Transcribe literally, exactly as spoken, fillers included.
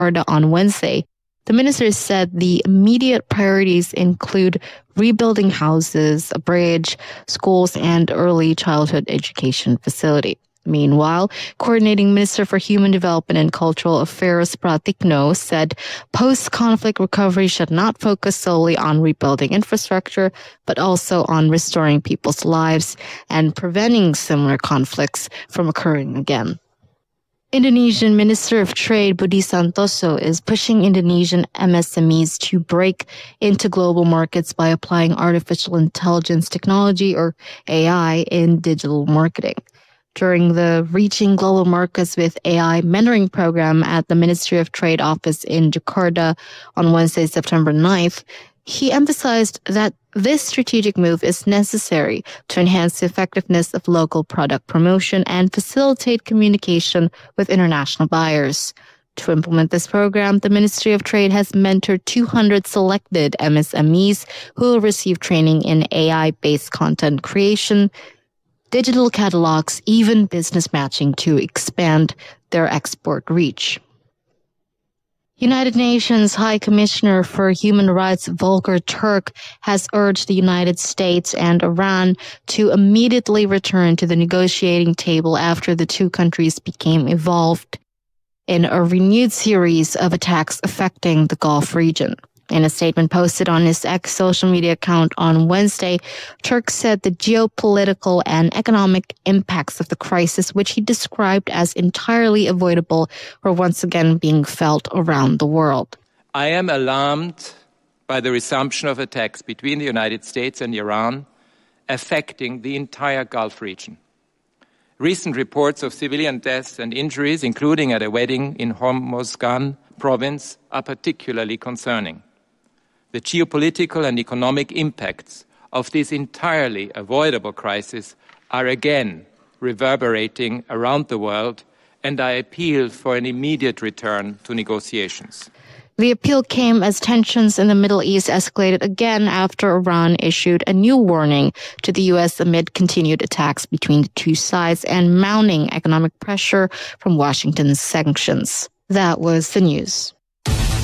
Jakarta on Wednesday, the minister said the immediate priorities include rebuilding houses, a bridge, schools, and early childhood education facility. Meanwhile, Coordinating Minister for Human Development and Cultural Affairs Pratikno said post-conflict recovery should not focus solely on rebuilding infrastructure, but also on restoring people's lives and preventing similar conflicts from occurring again. Indonesian Minister of Trade Budi Santoso is pushing Indonesian M S M Es to break into global markets by applying artificial intelligence technology, or A I, in digital marketing. During the Reaching Global Markets with A I mentoring program at the Ministry of Trade office in Jakarta on Wednesday, September ninth, he emphasized that this strategic move is necessary to enhance the effectiveness of local product promotion and facilitate communication with international buyers. To implement this program, the Ministry of Trade has mentored two hundred selected M S M Es who will receive training in A I-based content creation, digital catalogs, even business matching to expand their export reach. United Nations High Commissioner for Human Rights Volker Turk has urged the United States and Iran to immediately return to the negotiating table after the two countries became involved in a renewed series of attacks affecting the Gulf region. In a statement posted on his X social media account on Wednesday, Turk said the geopolitical and economic impacts of the crisis, which he described as entirely avoidable, were once again being felt around the world. I am alarmed by the resumption of attacks between the United States and Iran, affecting the entire Gulf region. Recent reports of civilian deaths and injuries, including at a wedding in Hormozgan province, are particularly concerning. The geopolitical and economic impacts of this entirely avoidable crisis are again reverberating around the world, and I appeal for an immediate return to negotiations. The appeal came as tensions in the Middle East escalated again after Iran issued a new warning to the U S amid continued attacks between the two sides and mounting economic pressure from Washington's sanctions. That was the news.